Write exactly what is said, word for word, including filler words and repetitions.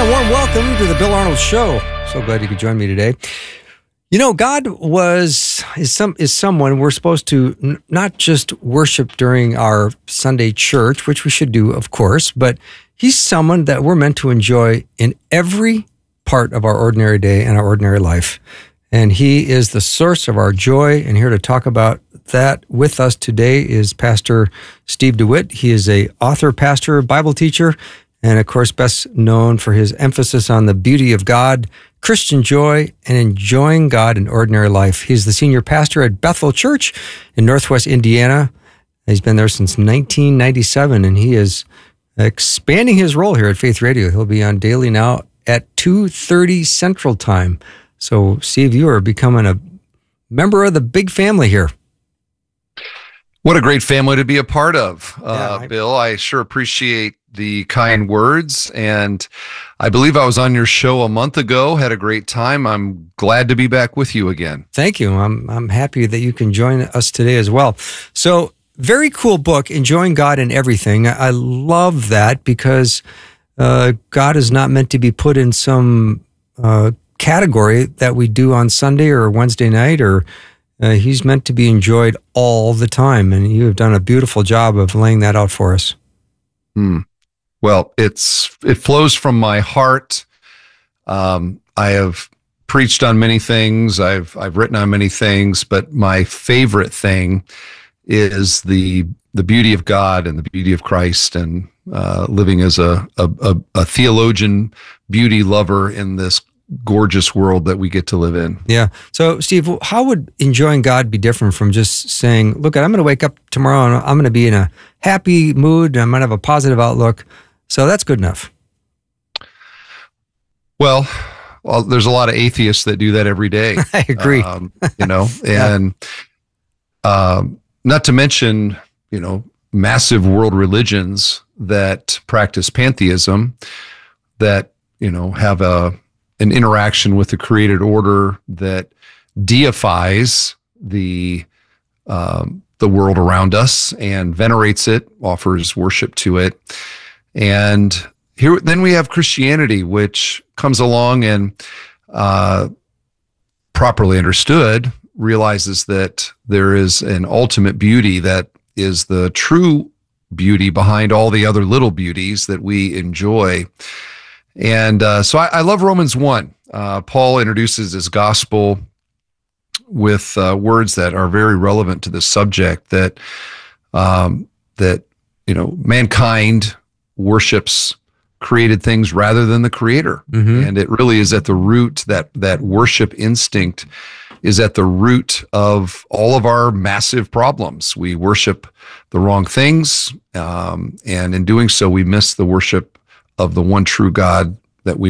And a warm welcome to the Bill Arnold Show. So glad you could join me today. You know, God was is some is someone we're supposed to n- not just worship during our Sunday church, which we should do, of course, but he's someone that we're meant to enjoy in every part of our ordinary day and our ordinary life. And he is the source of our joy. And here to talk about that with us today is Pastor Steve DeWitt. He is a author, pastor, Bible teacher, and of course, best known for his emphasis on the beauty of God, Christian joy, and enjoying God in ordinary life. He's the senior pastor at Bethel Church in Northwest Indiana. He's been there since nineteen ninety-seven, and he is expanding his role here at Faith Radio. He'll be on daily now at two thirty Central Time. So, Steve, you are becoming a member of the big family here. What a great family to be a part of, uh, Yeah, I- Bill. I sure appreciate the kind words. And I believe I was on your show a month ago, had a great time. I'm glad to be back with you again. Thank you. I'm I'm happy that you can join us today as well. So, very cool book, Enjoying God in Everything. I I love that because uh, God is not meant to be put in some uh, category that we do on Sunday or Wednesday night, or uh, he's meant to be enjoyed all the time. And you have done a beautiful job of laying that out for us. Hmm. Well, it's it flows from my heart. Um, I have preached on many things. I've I've written on many things, but my favorite thing is the the beauty of God and the beauty of Christ, and uh, living as a, a a a theologian, beauty lover in this gorgeous world that we get to live in. Yeah. So, Steve, how would enjoying God be different from just saying, look, I'm going to wake up tomorrow and I'm going to be in a happy mood and I'm going to have a positive outlook. So that's good enough. Well, well, there's a lot of atheists that do that every day. I agree. Um, you know, Yeah. and um, not to mention, you know, massive world religions that practice pantheism, that, you know, have a an interaction with the created order that deifies the um, the world around us and venerates it, offers worship to it. And here, then we have Christianity, which comes along and, uh, properly understood, realizes that there is an ultimate beauty that is the true beauty behind all the other little beauties that we enjoy. And uh, so I, I love Romans one. Uh, Paul introduces his gospel with uh, words that are very relevant to the subject, that um, that you know mankind worships created things rather than the creator. Mm-hmm. And it really is at the root, that that worship instinct is at the root of all of our massive problems. We worship the wrong things, um, and in doing so, we miss the worship of the one true God